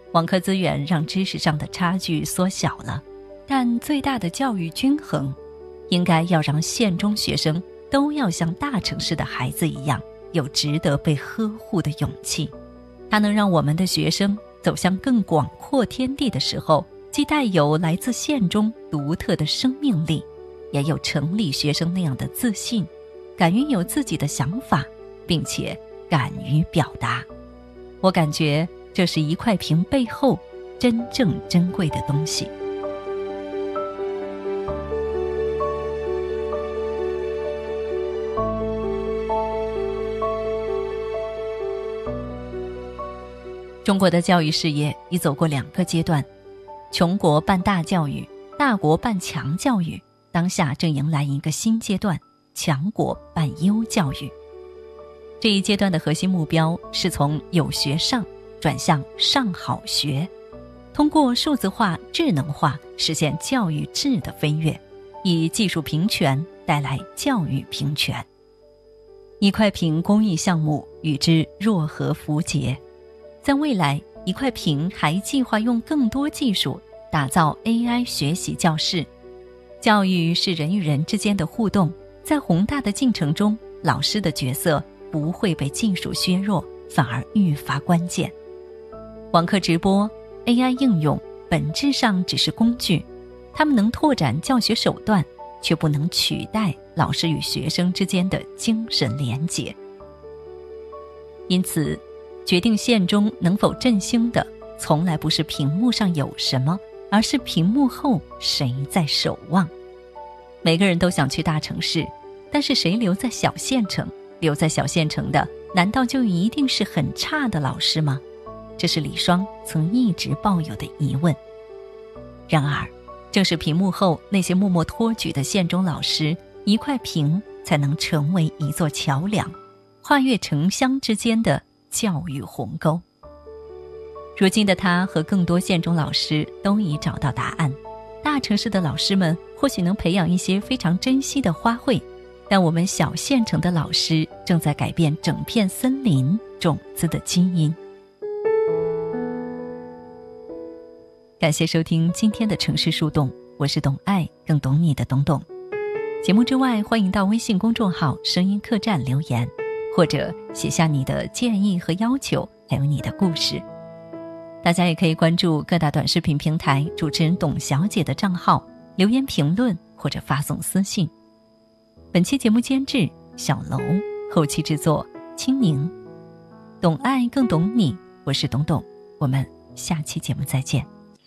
网课资源让知识上的差距缩小了，但最大的教育均衡，应该要让县中学生都要像大城市的孩子一样，有值得被呵护的勇气。它能让我们的学生走向更广阔天地的时候，既带有来自县中独特的生命力，也有城里学生那样的自信，敢于有自己的想法，并且敢于表达。我感觉这是一块屏背后真正珍贵的东西。中国的教育事业已走过2个阶段，穷国办大教育，大国办强教育，当下正迎来一个新阶段，强国办优教育。这一阶段的核心目标是从有学上转向上好学，通过数字化、智能化实现教育质的飞跃，以技术平权带来教育平权。一块屏公益项目与之若合符节，在未来，一块屏还计划用更多技术打造 AI 学习教室。教育是人与人之间的互动，在宏大的进程中，老师的角色不会被技术削弱，反而愈发关键。网课直播、AI 应用本质上只是工具，它们能拓展教学手段，却不能取代老师与学生之间的精神连结。因此，决定县中能否振兴的，从来不是屏幕上有什么，而是屏幕后谁在守望。每个人都想去大城市，但是谁留在小县城？留在小县城的，难道就一定是很差的老师吗？这是李双曾一直抱有的疑问。然而，正是屏幕后那些默默托举的县中老师，一块屏才能成为一座桥梁，跨越城乡之间的教育鸿沟。如今的他和更多县中老师都已找到答案。大城市的老师们或许能培养一些非常珍惜的花卉，但我们小县城的老师正在改变整片森林种子的基因。感谢收听今天的城市树洞，我是懂爱更懂你的懂懂。节目之外，欢迎到微信公众号声音客栈留言，或者写下你的建议和要求，还有你的故事。大家也可以关注各大短视频平台主持人董小姐的账号，留言评论或者发送私信。本期节目监制小楼，后期制作青柠。懂爱更懂你，我是董董，我们下期节目再见。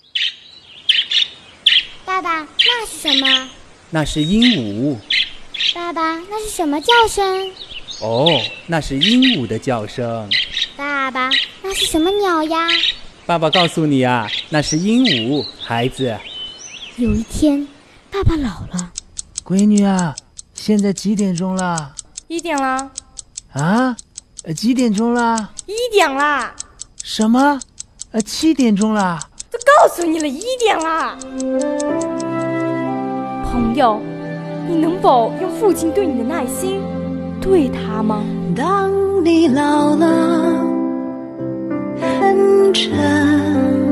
爸爸，那是什么？ 那是鹦鹉。 爸爸，那是什么叫声？ 哦，那是鹦鹉的叫声。 爸爸，那是什么鸟呀？ 爸爸告诉你啊，那是鹦鹉，孩子。 有一天，爸爸老了。 闺女啊，现在几点钟了 ？1点了。 啊？几点钟了 ？1点了。 什么？7点钟了？ 都告诉你了，1点了。朋友，你能否用父亲对你的耐心对他吗？ 当你老了很沉。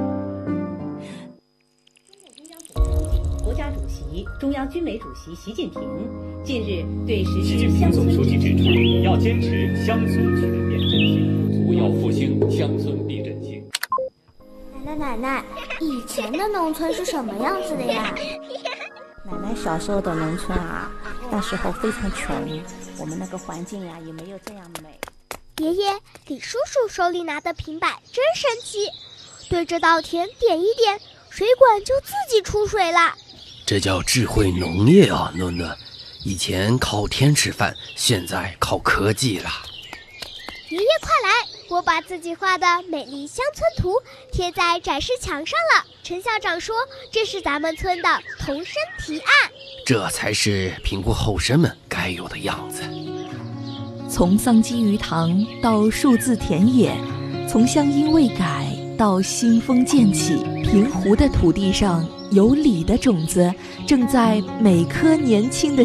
国家主席、中央军委主席习近平近日对实施乡村总书记指出，要坚持乡村治变振兴，不要复兴乡村地震性。 奶奶，以前的农村是什么样子的呀？ 奶奶小时候的农村啊，那时候非常穷，我们那个环境呀也没有这样美。 爷爷，李叔叔手里拿的平板真神奇，对着稻田点一点，水管就自己出水了。 这叫智慧农业啊，囡囡。以前靠天吃饭，现在靠科技了。 爷爷快来，我把自己画的美丽乡村图贴在展示墙上了。陈校长说，这是咱们村的童声提案。 这才是贫苦后生们该有的样子。 从桑基鱼塘到数字田野，从乡音未改到新风渐起，平湖的土地上有理的种子正在每颗年轻的